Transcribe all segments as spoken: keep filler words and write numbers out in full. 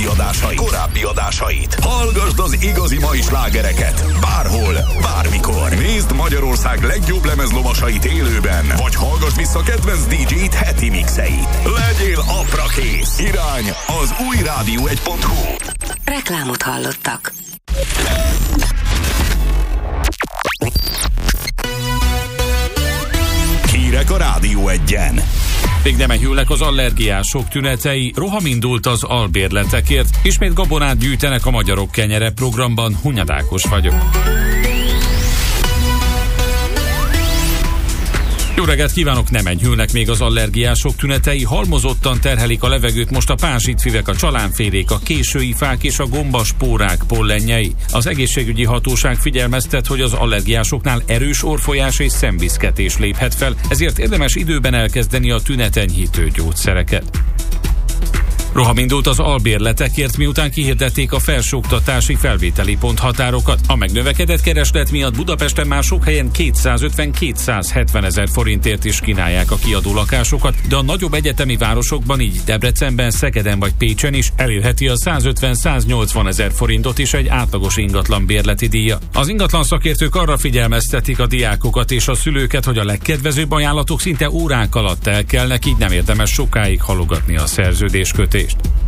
adásait, korábbi adásait. Hallgasd az igazi mai slágereket bárhol, bármikor. Nézd Magyarország legjobb lemezlovasait élőben, vagy hallgass vissza kedvenc dé dzsét heti mixeit. Legyél aprakész. Irány az új rádió egy pont hu. Reklámot hallottak. Hírek a Rádió Egyen. Még nem enyhülnek az allergiások tünetei, roham indult az albérletekért, ismét gabonát gyűjtenek a Magyarok Kenyere programban. Hunyad Ákos vagyok. Jó reggelt kívánok, nem enyhülnek még az allergiások tünetei, halmozottan terhelik a levegőt most a pázsitfüvek, a csalánfélék, a késői fák és a gombaspórák pollenjei. Az egészségügyi hatóság figyelmeztet, hogy az allergiásoknál erős orrfolyás és szemviszketés léphet fel, ezért érdemes időben elkezdeni a tünetenyhítő gyógyszereket. Roham indult az albérletekért, miután kihirdették a felsőoktatási felvételi ponthatárokat. A megnövekedett kereslet miatt Budapesten már sok helyen kétszázötven-kétszázhetven ezer forintért is kínálják a kiadó lakásokat, de a nagyobb egyetemi városokban, így Debrecenben, Szegeden vagy Pécsen is elérheti a százötven-száznyolcvan ezer forintot is egy átlagos ingatlan bérleti díja. Az ingatlan szakértők arra figyelmeztetik a diákokat és a szülőket, hogy a legkedvezőbb ajánlatok szinte órák alatt elkelnek, így nem érdemes sokáig halogatni a szerződéskötést.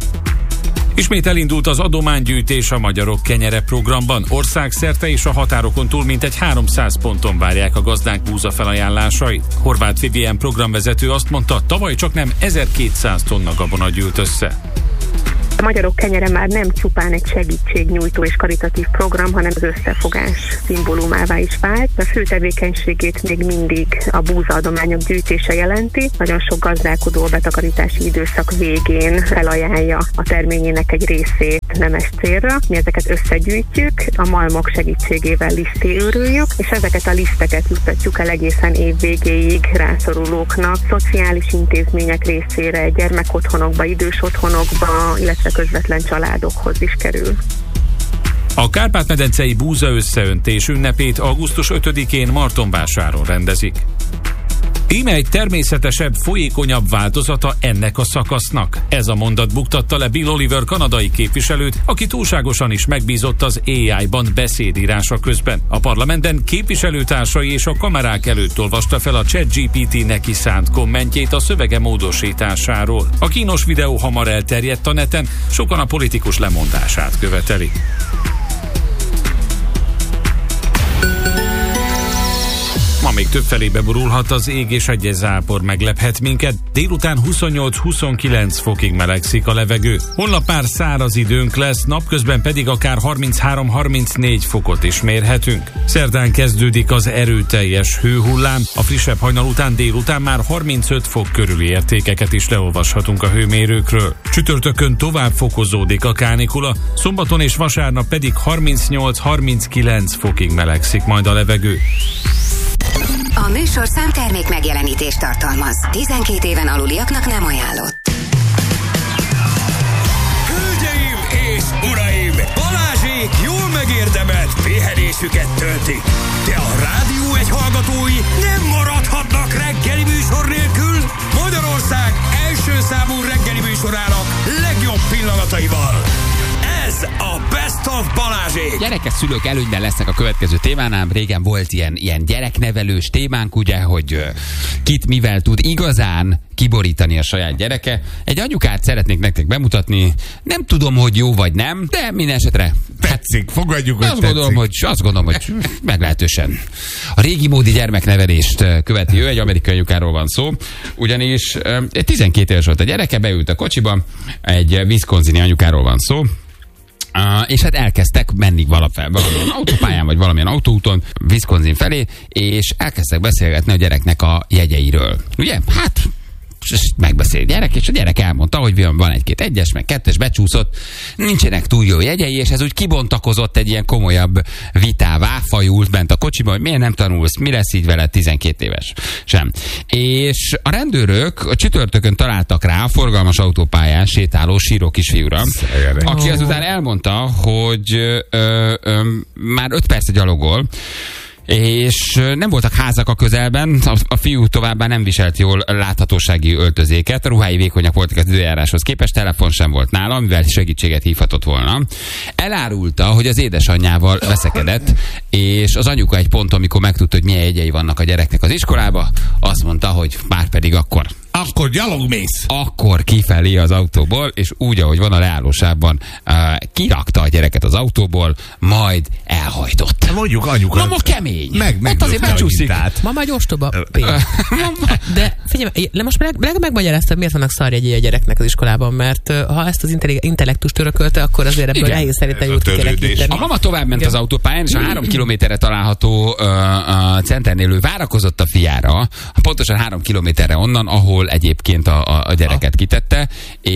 Ismét elindult az adománygyűjtés a Magyarok Kenyere programban. Országszerte és a határokon túl mintegy háromszáz ponton várják a gazdák búza felajánlásait. Horváth Vivien programvezető azt mondta, tavaly csak nem ezerkétszáz tonna gabona gyűlt össze. A Magyarok Kenyere már nem csupán egy segítségnyújtó és karitatív program, hanem az összefogás szimbólumává is vált. A fő tevékenységét még mindig a búzaadományok gyűjtése jelenti. Nagyon sok gazdálkodó a betakarítási időszak végén felajánlja a terményének egy részét nemes célra. Mi ezeket összegyűjtjük, a malmok segítségével liszté őrüljük, és ezeket a liszteket juttatjuk el egészen év végéig rászorulóknak, szociális intézmények részére, gyermekotthonokba, idős otthonokba, illetve közvetlen családokhoz is kerül. A Kárpát-medencei búza összeöntés ünnepét augusztus ötödikén Martonvásáron rendezik. Íme egy természetesebb, folyékonyabb változata ennek a szakasznak. Ez a mondat buktatta le Bill Oliver kanadai képviselőt, aki túlságosan is megbízott az á í-ban beszédírása közben. A parlamentben képviselőtársai és a kamerák előtt olvasta fel a ChatGPT neki szánt kommentjét a szövege módosításáról. A kínos videó hamar elterjedt a neten, sokan a politikus lemondását követelik. Ma még többfelé beborulhat az ég, és egy zápor meglephet minket. Délután huszonnyolc-huszonkilenc fokig melegszik a levegő. Holnap már száraz időnk lesz, napközben pedig akár harminchárom-harmincnégy fokot is mérhetünk. Szerdán kezdődik az erőteljes hőhullám, a frissebb hajnal után délután már harmincöt fok körüli értékeket is leolvashatunk a hőmérőkről. Csütörtökön tovább fokozódik a kánikula, szombaton és vasárnap pedig harmincnyolc-harminckilenc fokig melegszik majd a levegő. A műsorszám termék megjelenítést tartalmaz. tizenkét éven aluliaknak nem ajánlott. Hölgyeim és uraim! Balázsék jól megérdemelt pihenésüket töltik. De a Rádió egy hallgatói nem maradhatnak reggeli műsor nélkül. Magyarország első számú reggeli műsorának legjobb pillanataival. Ez a Best of Balázsék. Gyerekes szülők előnyben lesznek a következő témánál. Régen volt ilyen, ilyen gyereknevelős témánk, ugye, hogy uh, kit mivel tud igazán kiborítani a saját gyereke. Egy anyukát szeretnék nektek bemutatni. Nem tudom, hogy jó vagy nem, de minden esetre tetszik, fogadjuk, hogy azt tetszik. Gondolom, hogy, azt gondolom, hogy meglehetősen a régi módi gyermeknevelést követi ő, egy amerikai anyukáról van szó, ugyanis uh, tizenkét éves volt a gyereke, beült a kocsiba, egy wisconsini anyukáról van szó. Uh, és hát elkezdtek menni valafel, valamilyen autópályán, vagy valamilyen autóúton Wisconsin felé, és elkezdtek beszélgetni a gyereknek a jegyeiről. Ugye? Hát megbeszél gyerek, és a gyerek elmondta, hogy van egy-két egyes, meg kettes, becsúszott, nincsenek túl jó jegyei, és ez úgy kibontakozott egy ilyen komolyabb vitává, fajult bent a kocsiban, hogy miért nem tanulsz, mi lesz így veled tizenkét éves sem. És a rendőrök a csütörtökön találtak rá a forgalmas autópályán sétáló síró kisfiúra, aki azután elmondta, hogy ö, ö, már öt perce gyalogol, és nem voltak házak a közelben, a, a fiú továbbá nem viselt jól láthatósági öltözéket, a ruhái vékonyak voltak az időjáráshoz képest, telefon sem volt nála, mivel segítséget hívhatott volna. Elárulta, hogy az édesanyjával veszekedett, és az anyuka egy ponton, amikor megtudta, hogy milyen jegyei vannak a gyereknek az iskolába, azt mondta, hogy már pedig akkor. Akkor gyalogmész. Akkor kifelé az autóból, és úgy, ahogy van a leállósában, uh, kirakta a gyereket az autóból, majd elhajtott. Mondjuk anyuka. Mama kemény. Meg, meg azért megcsúszik. Mama egy ostoba. De figyelj, le most meg, meg megmagyaráztam, miért vannak szarjegyei a gyereknek az iskolában, mert uh, ha ezt az intellektust örökölte, akkor azért ebből nehéz szerintem jót ki kerekíteni. A mama tovább ment az autópályán, és a három kilométerre található uh, uh, centernél várakozott a fiára, pontosan három kilométerre onnan, ahol egyébként a, a, a gyereket kitette,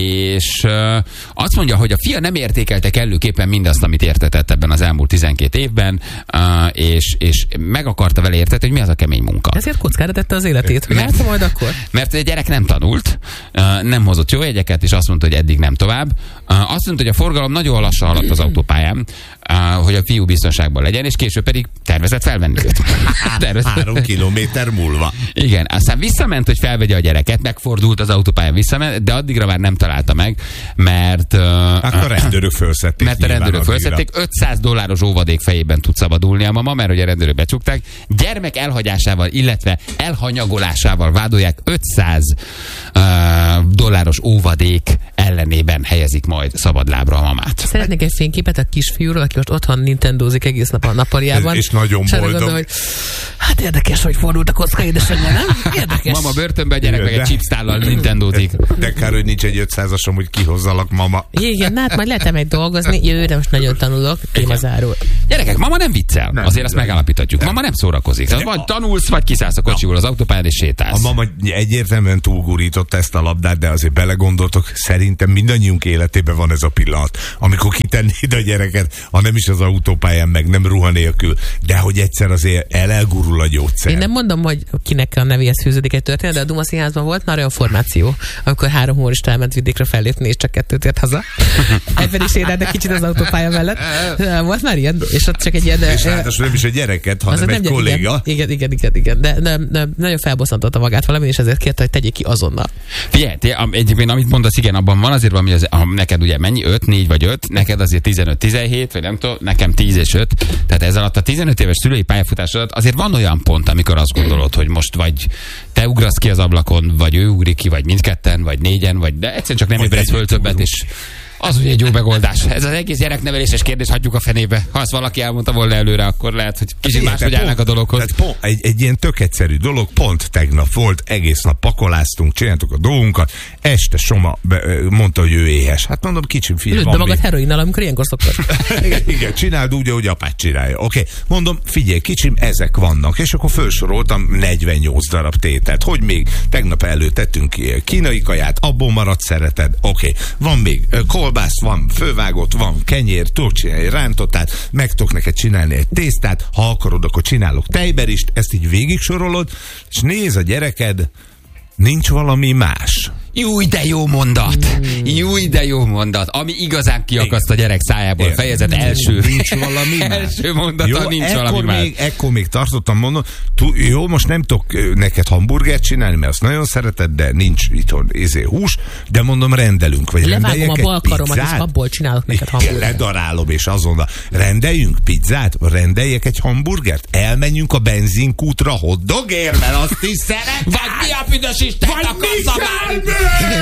és uh, azt mondja, hogy a fia nem értékelte kellőképpen mindazt, amit értetett ebben az elmúlt tizenkét évben, uh, és, és meg akarta vele értetni, hogy mi az a kemény munka. Ezért kockára tette az életét, hogy mert, majd akkor? Mert a gyerek nem tanult, uh, nem hozott jó jegyeket, és azt mondta, hogy eddig nem tovább. Uh, azt mondta, hogy a forgalom nagyon lassan haladt az autópályán, uh, hogy a fiú biztonságban legyen, és később pedig tervezett felvenni őt. Három kilométer múlva. Igen, aztán visszament, hogy felvegye a gyereket, megfordult az autópályán visszament, de addigra már nem találta meg, mert... Uh, Akkor a rendőrök fölszedték. Mert a rendőrök fölszedték, ötszáz dolláros óvadék fejében tud szabadulni a mama, mert hogy a rendőrök becsukták. Gyermek elhagyásával, illetve elhanyagolásával vádolják, ötszáz uh, dolláros óvadék ellenében helyezik majd szabadlábra a mamát. Szeretnék egy fényképet a kisfiúról, aki most otthon nintendozik egész nap a nappaliában. És nagyon boldog. Gondol, hogy, hát érdekes, hogy fordult a kocka édesanyja, nem? Érdekes. Mama börtönben, gyerek meg egy chipstállal nintendozik. De kár, hogy nincs egy ötszázasom, hogy kihozzalak, mama. Igen, hát majd lehet egy dolgozni, jövőre most nagyon tanulok, témazárul. Gyerekek, mama nem viccel. Nem, Azért azt megállapíthatjuk. Nem. Mama nem szórakozik. Nem. Vagy tanulsz, vagy kiszállsz a kocsiból az autópályán és sétálsz. A mama egyértelműen túlgurította ezt a labdát, de azért belegondoltok, szerintem mindannyiunk életében van ez a pillanat, amikor kitennéd a gyereket, ha nem is az autópályán, meg nem ruha nélkül, de hogy egyszer azért elelgurul a gyógyszer. Én nem mondom, hogy kinek a nevéhez fűződik egy történet, de a Duma Színházban volt már olyan formáció, amikor három humorista elment vidékre fellépni, és csak kettőt ért haza. Ebben is érdekel kicsit az autópálya mellett. Volt már ilyen, és ott csak egy ilyen... És ráadásul nem is egy gyereket, hanem egy nem, kolléga. Igen, igen, igen, igen, de nem, nem, nagyon felbosszantotta magát valami, és ezért kérte, hogy tegyék ki azonnal. Figyelj, egyébként amit mondasz, igen, abban van azért valami, az, neked ugye mennyi? öt, négy vagy öt, neked azért tizenöt, tizenhét, vagy nem tudom, nekem tíz és öt. Tehát ez alatt a tizenöt éves szülői pályafutás alatt azért van olyan pont, amikor azt gondolod, hogy most vagy te ugrasz ki az ablakon, vagy ő ugrik ki, vagy mindketten, vagy négyen, vagy de egyszerűen csak nem ébredsz föl többet, és az ugye egy jó megoldás. Ez az egész gyerekneveléses kérdés, hagyjuk a fenébe. Ha azt valaki elmondta volna előre, akkor lehet, hogy kicsit máshogy állnak a dologhoz. Pont, egy, egy ilyen tök egyszerű dolog, pont tegnap volt, egész nap pakoláztunk, csináltuk a dolgunkat, este Soma be, mondta, hogy ő éhes. Hát mondom, kicsim, figyelj, van magad heroinnal, amikor ilyenkor szoktak. igen, igen, csináld úgy, ahogy apád csinálja. Oké, okay. Mondom, figyelj, kicsim, ezek vannak. És akkor felsoroltam negyvennyolc darab tételt. Hogy még tegnap előtettünk ki kínai kaját, abból maradt szereted. Oké, okay. Van még kolbász, van fővágott, van kenyér, tudok csinálni rántottát, meg tudok neked csinálni egy tésztát, ha akarod, akkor csinálok tejberist, ezt így végig sorolod, és néz a gyereked, nincs valami más. Júj, de jó mondat! Júj, de jó mondat! Ami igazán kiakaszt a gyerek szájából. Igen. Fejezet első. Nincs valami más. Első mondata, jó, nincs valami még, más. Ekkor még tartottam mondani, tú, jó, most nem tudok neked hamburgert csinálni, mert azt nagyon szereted, de nincs itthon izé hús, de mondom, rendelünk, vagy rendeljek egy a balkaromat, és abból csinálok neked hamburgert. Ledarálom, és azonnal rendeljünk pizzát, rendeljek egy hamburgert, elmenjünk a benzinkútra hotdogért, mert azt is szeret. Vagy mi a büdös Isten akarsz a már?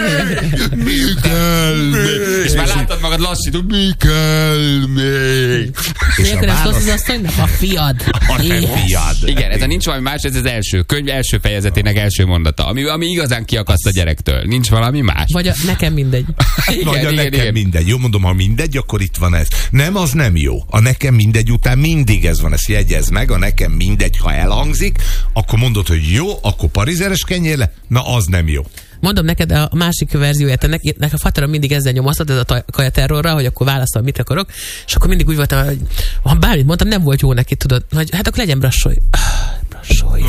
Mi kell még? És már láttad magad lassító, mi kell még? És akkor ezt azt az asszonynak a fiad. A te fiad. Igen, ez a nincs valami más, ez az első könyv első fejezetének első mondata, ami, ami igazán kiakaszt a gyerektől. Nincs valami más. Vagy a nekem mindegy. Igen, Vagy a igen, nekem igen. mindegy. Jó, mondom, ha mindegy, akkor itt van ez. Nem, az nem jó. A nekem mindegy után mindig ez van, ezt jegyez meg, a nekem mindegy, ha elhangzik, akkor mondod, hogy jó, akkor parizeres kenyér le, na az nem jó. Mondom neked a másik verzióját, ennek, ennek a faterom mindig ezzel nyomasztott, ez a kajaterrorra, hogy akkor válaszol, mit akarok, és akkor mindig úgy voltam, hogy ha bármit mondtam, nem volt jó neki, tudod, hogy hát akkor legyen brassolj. Brassolj.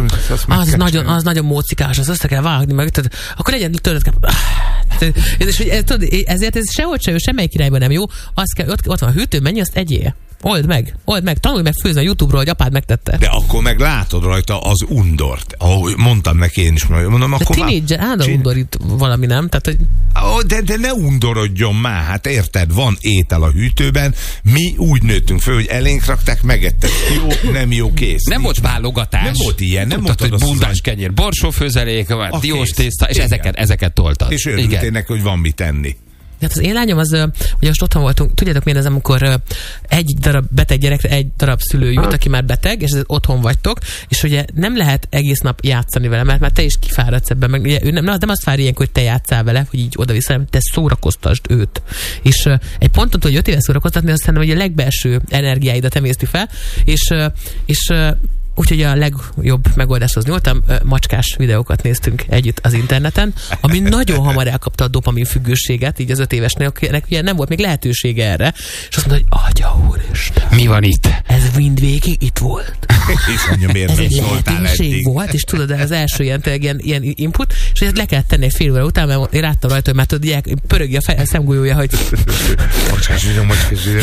Az nagyon, az nagyon mócikás, az össze kell vágni, meg tehát, akkor legyen tőled kell. És hogy ez, tudod, ezért ez sehogy se, semmelyik irányban nem jó, azt kell, ott, ott van a hűtő, mennyi, azt egyél. Old meg, old meg, tanulj meg főzni a YouTube-ról, hogy apád megtette. De akkor meg látod rajta az undort. Ahogy mondtam neki én is, mondom, de akkor tínédzser, állandó csin... undorít valami, nem? Tehát, hogy... oh, de, de ne undorodjon már, hát érted, van étel a hűtőben, mi úgy nőttünk föl, hogy elénk rakták, megettek. Jó, nem jó, kész. Nem volt válogatás. Nem volt ilyen, nem mondtad, hogy bundás kenyér, borsófőzelék, diós tészta, és ezeket, ezeket toltad. És örültél neki, hogy van mit tenni. Hát az én lányom az, ugye most otthon voltunk, tudjátok milyen ez, amikor egy darab beteg gyerekre egy darab szülő jut, aki már beteg, és ez otthon vagytok, és ugye nem lehet egész nap játszani vele, mert már te is kifáradsz ebben, meg ugye ő nem, nem azt várja ilyenkor, hogy te játsszál vele, hogy így oda-vissza, hanem te szórakoztasd őt. És uh, egy ponton, hogy öt éve szórakoztatni, azt hiszem, hogy a legbelső energiáidat emészti fel, és, uh, és uh, úgyhogy a legjobb megoldáshoz nyúltam, macskás videókat néztünk együtt az interneten, ami nagyon hamar elkapta a dopamin függőséget, így az öt évesnél, akinek ugye nem volt még lehetősége erre, és azt mondta, hogy atya úristen. Mi van itt? Ez mindvégig itt volt. És mondja, miért ez nem egy szóltál lehetőség eddig? volt, és tudod, az első ilyen, ilyen, ilyen input, és hogy le kellett tenni egy fél óra után, mert én láttam rajta, hogy már tudod, pörögi a, fej, a szemgolyója, hogy macskás videó, macskás videó.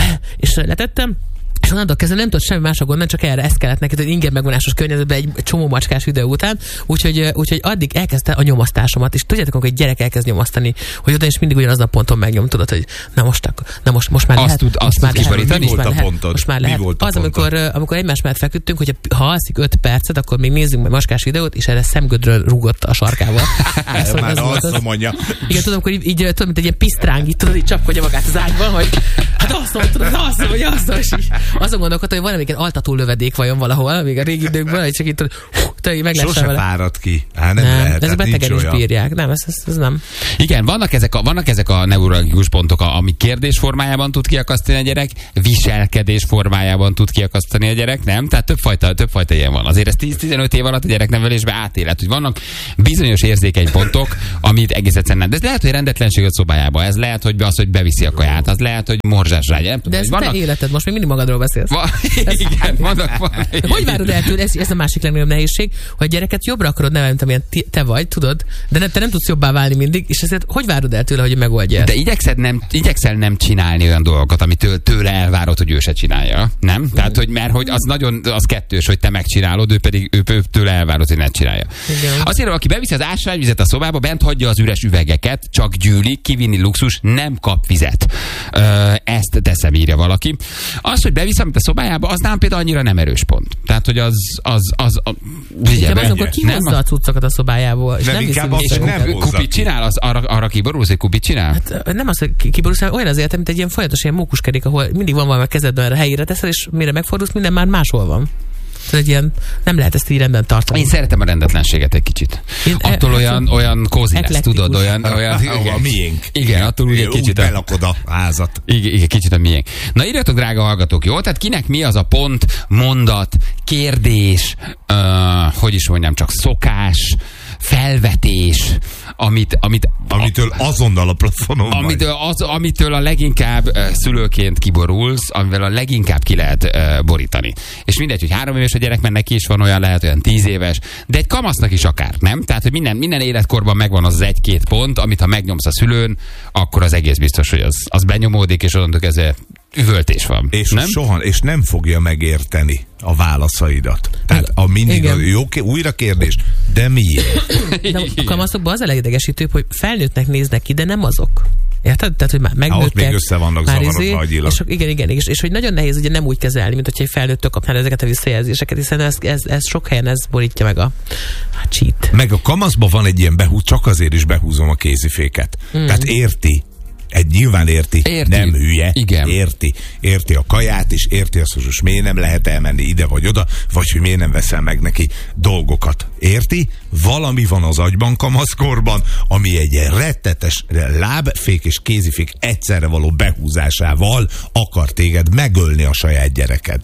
És letettem, és onnantól kezdve nem tudott semmi másra gondolni, csak erre ezt kellett neki, hogy ingyen megvonásos környezetben egy csomó macskás videó után, úgyhogy, úgyhogy addig elkezdte a nyomasztásomat, és tudjátok, hogy egy gyerek elkezd nyomasztani, hogy oda is mindig ugyanaz a ponton megnyom, tudod, hogy na most, akkor, na most, most már azt lehet, tud, most azt már tud lehet, most már lehet, pontod? most már lehet. Az, amikor, amikor egymás mellett feküdtünk, hogy ha alszik öt percet, akkor még nézzünk meg macskás videót, és erre szemgödről rúgott a sarkával. Ez, már azt mondja. Igen, tudom, hogy így, így tudom, mint egy ilyen pisztráng, így tudod, így csapkodja magát az ágyban, hogy hát azt mondod, azt mondod, hogy azt mondod, és azon gondolkodtam, hogy valamiket altató lövedék vajon valahol, még a régi időkben, hogy csak itt meg lesz sose vele. Fárad ki. Á, nem, nem lehet, ez hát betegen is olyan. bírják. Nem, ez, ez, ez nem. Igen, vannak ezek a, vannak ezek a neurologikus pontok, ami kérdés formájában tud kiakasztani a gyerek, viselkedés formájában tud kiakasztani a gyerek, nem? Tehát többfajta, többfajta ilyen van. Azért ez tíz-tizenöt év alatt a gyereknevelésben átélet, hogy vannak bizonyos érzékeny pontok, amit egész egyszerűen nem. De ez lehet, hogy rendetlenség a szobájába, ez lehet, hogy az, hogy beviszi a kaját, az lehet, hogy morzsás rágya. Nem tudom, de ez vannak... te életed, most még mindig magadról beszélsz. Va... Igen, vannak, vannak... Hogy várod el tőle, ez, ez a másik legnagyobb nehézség, hogy a gyereket jobbra akarod nevelni, mint amilyen te vagy, tudod, de ne, te nem tudsz jobbá válni mindig, és ezért hogy várod el tőle, hogy megoldja? De igyekszel nem, igyekszel nem csinálni olyan dolgokat, amit tőle, tőle elvárod, hogy ő se csinálja. Nem? Tehát, hogy mert hogy az nagyon az kettős, hogy te megcsinálod, ő pedig ő, ő tőle elvárod, hogy ne csinálja. Igen. Azért, aki beviszi az ásványvizet a szobába, bent hagyja az üres üvegeket, csak gyűlik, kivinni luxus, nem kap vizet. Ö, ezt teszem, írja valaki. Az, hogy bevisz, amit a szobájába, az nem például annyira nem erős pont. Tehát, hogy az az az, az igen, az, amikor kihozza a cuccokat a szobájából, és nem, nem inkább az, hogy nem kupit csinál, az arra, arra kiborulsz, hogy kupit csinál? Hát nem az, hogy kiborulsz, hanem olyan az életem, mint egy ilyen folyamatos ilyen mókuskerék, ahol mindig van valami a kezedben, erre helyére teszel, és mire megfordulsz, minden már máshol van. Tehát ilyen, nem lehet ezt így rendben tartani. Én szeretem a rendetlenséget egy kicsit. Én, attól e, olyan, e, olyan kózi lesz, tudod, olyan... olyan a miénk. Igen, attól úgy egy kicsit... Úgy belakod a házat. Igen, igen, kicsit a miénk. Na írjatok, drága hallgatók, jó? Tehát kinek mi az a pont, mondat, kérdés, uh, hogy is mondjam, csak szokás, felvetés, amit, amit, amitől a, azonnal a plafonon amitől, az, amitől a leginkább uh, szülőként kiborulsz, amivel a leginkább ki lehet uh, borítani. És mindegy, hogy három éves a gyerek, mert neki is van olyan, lehet olyan tíz éves, de egy kamasznak is akár, nem? Tehát, hogy minden, minden életkorban megvan az, az egy-két pont, amit ha megnyomsz a szülőn, akkor az egész biztos, hogy az, az benyomódik, és onnantól kezdve üvöltés van. És nem? soha, és nem fogja megérteni a válaszaidat. Tehát a mindig a jó, újra kérdés, de miért? De a kamaszokban az a legidegesítőbb, hogy felnőttnek néznek ki, de nem azok. Érted? Tehát, hogy már megnőttek. Még össze vannak zavarodva agyilag. És, igen, igen, és, és hogy nagyon nehéz ugye nem úgy kezelni, mint hogyha egy felnőttől kapnál ezeket a visszajelzéseket, hiszen ez, ez, ez sok helyen ez borítja meg a, a cheat. Meg a kamaszban van egy ilyen behúz, csak azért is behúzom a kéziféket. Mm. Tehát érti. Egy nyilván érti, érti, nem hülye, igen. érti. Érti a kaját, és érti azt, hogy most miért nem lehet elmenni ide vagy oda, vagy hogy miért nem veszel meg neki dolgokat. Érti? Valami van az agyban kamaszkorban, ami egy rettetes lábfék és kézifék egyszerre való behúzásával akar téged megölni a saját gyereked.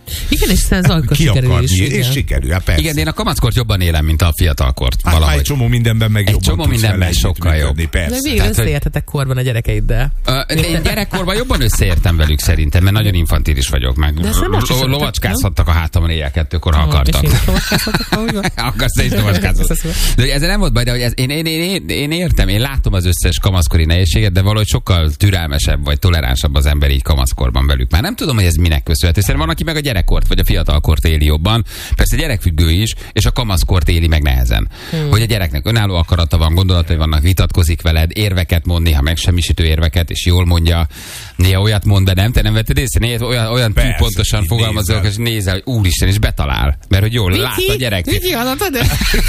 Igen, és ez akkor sikerül is. És sikerül, hát persze. Igen, de én a kamackort jobban élem, mint a fiatalkort. Hát valahogy. egy csomó mindenben meg Egy jobban csomó mindenben sokkal jobb. Persze. De végül összeértetek korban a gyerekeiddel. Uh, én gyerekkorban jobban összeértem velük szerintem, mert nagyon infantilis vagyok meg. Lovacskázhattak a hátamon éjjel kettőkor, ha akartak. Akarsz, te is lovacskázhattak. De ezzel nem volt baj, de hogy ez, én, én, én, én értem, én látom az összes kamaszkori nehézséget, de valahogy sokkal türelmesebb vagy toleránsabb az ember így kamaszkorban velük. Már nem tudom, hogy ez minek köszönhető. Szerintem van, aki meg a gyerekkort vagy a fiatalkort éli jobban. Persze gyerekfüggő is, és a kamaszkort éli meg nehezen. Hmm. Hogy a gyereknek önálló akarata van, gondolatai vannak, vitatkozik veled, érveket mond, néha megsemmisítő érveket, és jól mondja. Néha olyat mond, de nem, te nem vetted észre, néha olyan, olyan túl pontosan fogalmazol, és nézel, hogy úristen, és betalál. Mert hogy jól lát a gyerek. Viki, hallottad?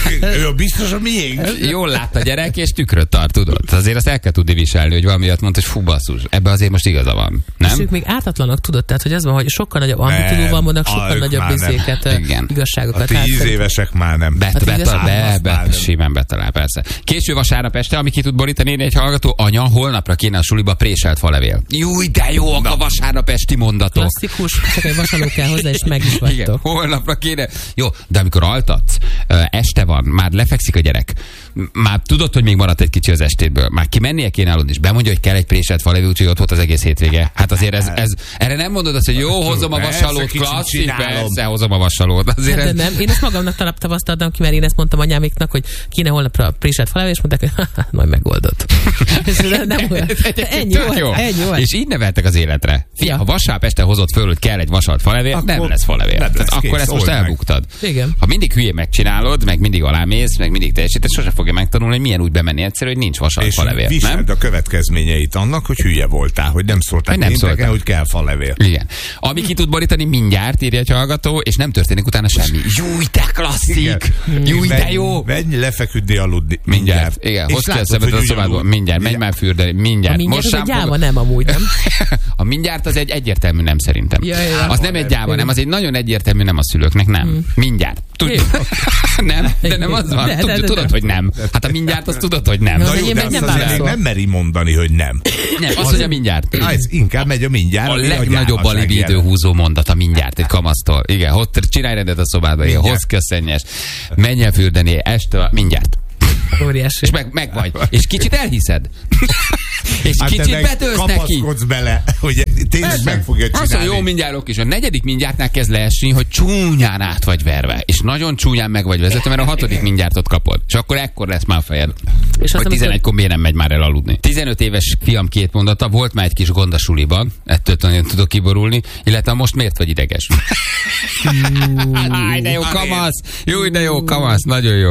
Ő biztos a miénk. Jól lát a gyerek, és tükröt tart, tudod. Azért azt el kell tudni viselni, hogy valamiatt mondta, hogy fú, basszus, ebbe azért most igaza van. Nem? És ők még ártatlanak, tudod, tehát hogy az van, hogy sokkal nagyobb ambitudóval mondanak, sokkal nagyobb bizéket, igazságokat. A tíz évesek már nem. Bet, betal, be, be, be, simán betalál, persze. Késő vasárnap este, ami ki tud borítani egy hallgató, anya, holnapra kéne a suliba préselt falevél. Júj, de jók a vasárnap esti mondatok. Klasszikus, csak egy vasaló kell hozzá, és meg is vagytok. Igen, holnapra kéne. Jó, de amikor altatsz, este van, már lefekszik a gyerek, már tudod, hogy még maradt egy kicsi az estétből, már kimennie kéne aludni, és bemondja, hogy kell egy préselt falevél, úgyhogy ott volt az egész hétvége. Hát azért ez, ez erre nem mondod azt, hogy jó, hozom a vasalót, klasszik, persze, hozom a vasalót. Azért hát, de nem, én ezt magamnak tapasztaltam ki, mert én ezt mondtam anyámiknak, hogy kéne holnapra préselt falevél, és mondták, hogy majd megoldott. Nem olyan. Ennyi volt, ennyi volt. És így neveltek az életre. Fia, ha vasárnap este hozott föl, hogy kell egy vasalt falevél, akkor nem lesz falevél. Nem lesz, akkor kész, ezt most elbuktad. Igen. Ha mindig hülye megcsinálod, meg mindig alámész, meg mindig teljesítesz, sose fogja megtanulni, hogy milyen úgy bemenni egyszerű, hogy nincs vasalt falevél. És viseld a következményeit annak, hogy hülye voltál, hogy nem szóltál hogy nem szóltál, hogy kell falevél. Igen. Ami ki tud borítani mindjárt, írja egy hallgató, és nem történik utána semmi. Júj, de klasszik! Júj, de jó! Menj lefeküdni, aludni. Mindjárt. mindjárt. Igen, hozd ki a szemet a szobádból. Mindjárt, menj már fürdeni. Mindjárt. A mindjárt az egy gyáva, nem amúgy, nem? A mindjárt az egy egyértelmű nem szerintem. Ja, ja, az nem egy gyáva, nem, az egy nagyon egyértelmű nem a szülőknek, nem. Hmm. Mindjárt. Tudjuk. Nem, de nem az van. De, de, de, tudod, hogy nem. Hát a mindjárt azt tudod, hogy nem. Na jó, de azt azért nem meri mondani, hogy nem. Nem, azt mondja mindjárt. Ez inkább megy a mindjárt. A legnagyobb alibi időhúzó mondat a mindjárt egy kamasztól. Igen, ott csinálj rendet a szobádba, igen, hozz ki a szennyes, menj el fürdeni, este mindjárt. Óriási. És meg, meg vagy. És kicsit elhiszed. És hát kicsit betölsz neki. Kapaszkodsz bele, hogy tényleg meg fogja csinálni. Azt jó mindjárt, és a negyedik mindjártnál kezd leesni, hogy csúnyán át vagy verve. És nagyon csúnyán meg vagy vezetve, mert a hatodik mindjártot kapod. És akkor ekkor lesz már a fejed. És hogy tizenegykor miért nem megy már el aludni. tizenöt éves fiam két mondata, volt már egy kis gond a suliban, ettől nagyon tudok kiborulni, illetve most miért vagy ideges? Áj, de jó kamasz! Jó, de jó kamasz, nagyon jó.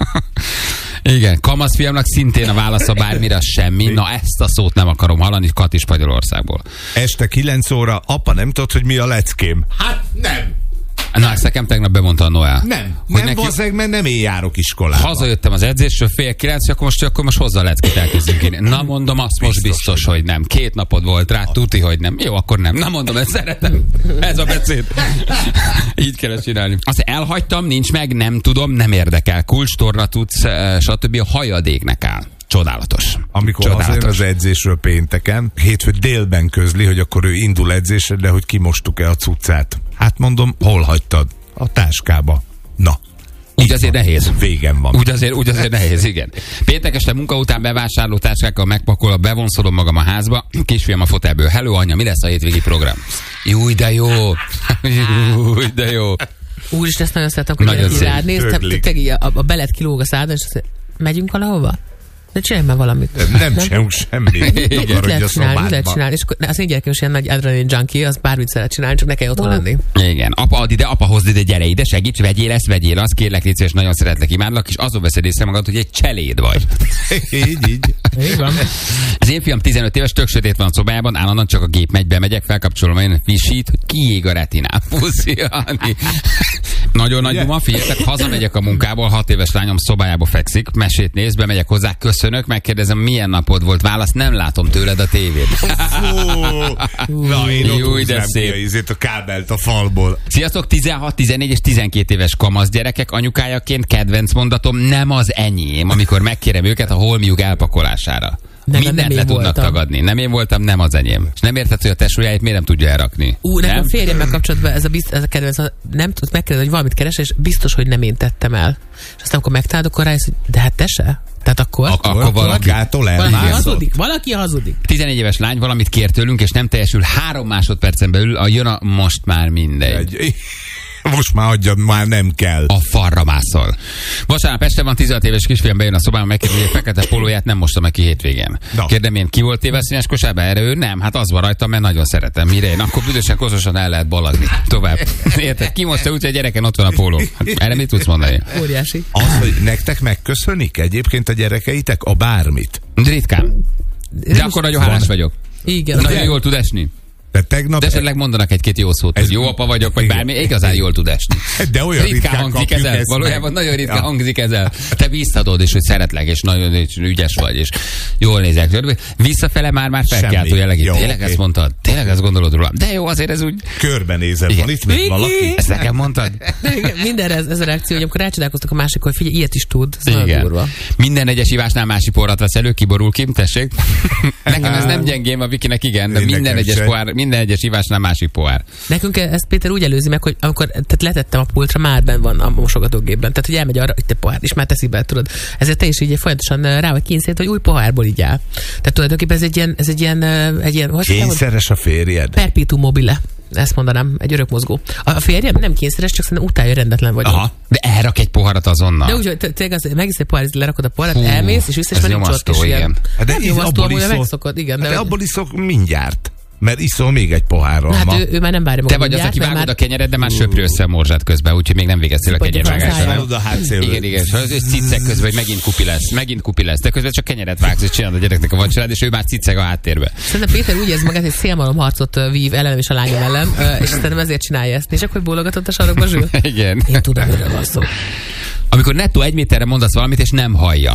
Igen, kamasz fiamnak szintén a válasza bármire semmi. Na ezt a szót nem akarom hallani, Kati Spanyolországból. Este kilenc óra, apa nem tudod, hogy mi a leckém? Hát nem. Na, ezt nekem tegnap bemondta a Noel. Nem, hogy nem neki... mert nem én járok iskolába. Hazajöttem az edzésről, fél kilenc, akkor most, akkor most hozzá leckét elkezdünk én. Na mondom, azt biztos, most biztos, hogy nem. Két napod volt rá, tuti, hogy nem. Jó, akkor nem. Na mondom, ezt szeretem. Ez a beszéd. Így kell csinálni. Azt elhagytam, nincs meg, nem tudom, nem érdekel. Kulcs, torna tudsz, stb. A hajadéknek áll. Csodálatos. Amikor Csodálatos. Azért az edzésről pénteken, hétfő délben közli, hogy akkor ő indul edzésre, de hogy kimostuk-e a cuccát. Hát mondom, hol hagytad? A táskába. Na. Úgy azért van. Nehéz. Végem van. Úgy azért, úgy azért nehéz, igen. Péntek este munka után bevásárló táskákkal megpakolva, bevonszolom magam a házba, kisfiam a fotelből. Hello, anya, mi lesz a hétvégi program? Júj, de jó. Júj, de jó. Úristen, ezt nagyon szeretem, hogy így rád néztem, a, a belet kilóg a szádon, és azt mondja, megyünk valahova? De csinálj már valamit. Nem, nem csinálunk semmit. Mit lehet csinálni, mit lehet csinálni. És az én gyerekem is ilyen nagy adrenalin junkie, az bármit szeret csinálni, csak ne kell otthon lenni. Igen. Apa, add ide, apa, hozd ide, gyere ide, segíts, vegyél ezt, vegyél azt, kérlek, légy szíves, nagyon szeretlek, imádlak, és azon veszed észre magad, hogy egy cseléd vagy. Így, így. Így van. Az én fiam tizenöt éves, tök sötét van a szobájában, állandóan csak a gép megy, bemegyek, felkapcsolom, én visít, hogy kiég a retinám. Puszi, nagyon nagy duma, figyeljetek, hazamegyek a munkából, hat éves lányom szobájába fekszik, mesét néz, bemegyek hozzá, köszönök, megkérdezem, milyen napod volt, válasz, nem látom tőled a tévét. Na, én ott húznám ki a kábelt a falból. Sziasztok, tizenhat, tizennégy és tizenkét éves kamasz gyerekek, anyukájaként kedvenc mondatom, nem az enyém, amikor megkérem őket a holmiuk elpakolására. Nem, Mindent nem le én tudnak voltam. tagadni. Nem én voltam, nem az enyém. És nem érted, hogy a tesójáit miért nem tudja elrakni. Ú, nekem nem? a férjemmel kapcsolatban ez a, bizt, ez a kedvenc, ha nem tudsz megkérdezni, hogy valamit keres, és biztos, hogy nem én tettem el. És aztán, amikor megtalálod, akkor rájössz, hogy de hát te se. Tehát akkor... Akkor, Akkor akkor valaki- magától valaki elmászott. hazudik, valaki hazudik. tizenegy éves lány valamit kér tőlünk, és nem teljesül három másodpercen belül, a jön a most már mindegy. Egy- Most már adjad, már nem kell. A farra mászol. Vasárnap este van, tizenhat éves kisfiam bejön a szobába, megkérdezi, hogy a fekete polóját nem mostam ki hétvégén. Na. Kérdem én, ki volt téve színes kosárba? Erre ő nem, hát az van rajta, mert nagyon szeretem. Mire én? Akkor büdösen kozosan el lehet balagni. Tovább. Érted? Ki mosta úgy, hogy a gyereken ott van a póló. Hát erre mit tudsz mondani? Óriási. Az, hogy nektek megköszönik egyébként a gyerekeitek a bármit. Ritkán. De akkor nagyon hálás vagyok. Igen. Nagyon jól tud esni. De tegnap... De esetleg mondanak egy-két jó szót, Ez- hogy jó apa vagyok, vagy Igen. bármi, igazán jól tud esni. De olyan Ritkán ritkán hangzik kapjuk ez el. ezt Valójában meg. nagyon ritkán Ja. hangzik ez el. Te visszadod is, hogy szeretlek, és nagyon és ügyes vagy, és jól nézek. Visszafele már-már felkeltő Semmi. jellegű. Jó, Tényleg oké. ezt mondtad? Tényleg ezt gondolod rólam? De jó, azért ez úgy... Körbenézem, Igen. van itt még Viki! valaki? Ezt nekem mondtad? De igen, mindenre ez, ez a reakció, hogy amikor rácsodálkoztak a másik, hogy figyelj, ilyet is tud. Ez nagyon Igen. durva. Minden egyes ivásnál másik porrat vesz elő, kiborul ki, tessék. Nekem ez nem gyengém, a Vikinek igen, de Én minden nekem egyes, se. pohár, minden egyes ivásnál másik pohár. Nekünk ezt Péter úgy előzi meg, hogy amikor tehát letettem a pultra, már benn van a mosogatógépben. Tehát, hogy elmegy arra, hogy te pohár, és már teszi be, tudod. Ezért te is így folyamatosan rá vagy kényszerít, hogy új pohárból így áll. Tehát tulajdonképpen ez egy ilyen, ez egy ilyen, egy ilyen hogy mondjam, Kényszeres a férjed? perpetuum mobile. Ezt mondanám, egy örökmozgó. A férjem nem kényszeres, csak szerintem utálja, rendetlen vagyok. Aha. De elrak egy poharat azonnal. De úgy, hogy te- tényleg az, megisz egy pohár, lerakod a poharat, Hú, elmész, és vissza, és ez már nincs ott, nyomasztó, és ilyen. igen. Hát de Nem íz- nyomasztó, abból amúgy iszol- megszokod, igen. Hát De, de abból iszok mindjárt. Mert iszol még egy pohárral hát ma. ő, ő, már nem várja Te magam vagy az, mindjárt, aki mert vágod már- a kenyered, de már söprő össze a morzsát közben, úgyhogy még nem végeztél a Szippantja fel a kenyervágásra. száját. nem? Hallod a hátszélről. Igen, igen, és az és ciccek közben, hogy megint kupi lesz, megint kupi lesz. De közben csak kenyeret vágsz, és csinálod a gyereknek a vacsorát, és ő már cicceg a háttérbe. Szerintem Péter úgy érzi magát, hogy szélmalomharcot ö, vív ellenem és a lányom ellen, ö, és szerintem ezért csinálja ezt. És akkor bólogatott a sarokba zsül. Igen. Én tudom, miről van szó. Amikor nettó egy méterre mondasz valamit, és nem hallja.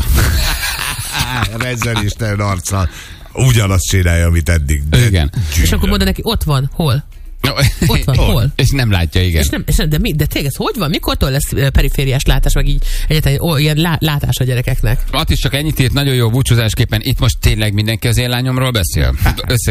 Á, rezzelisten arccal. Ugyanazt csinálja, amit eddig. De Igen. És akkor mondod neki, ott van, hol? Ott van, hol? És nem látja, igen. És nem, és nem, de, mi, de tényleg ez hogy van? Mikortól lesz ö, perifériás látás, meg így egyáltalán ó, ilyen lá, látás a gyerekeknek? Att is csak ennyit írt, nagyon jó búcsúzásképpen. Itt most tényleg mindenki az én lányomról beszél. Össze